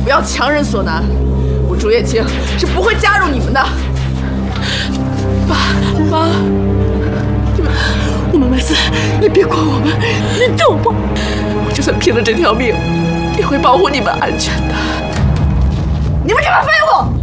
要强人所难。我朱叶青是不会加入你们的。爸，我们没事，你别管我们，你走吧。我就算拼了这条命，也会保护你们安全的。你们这帮废物！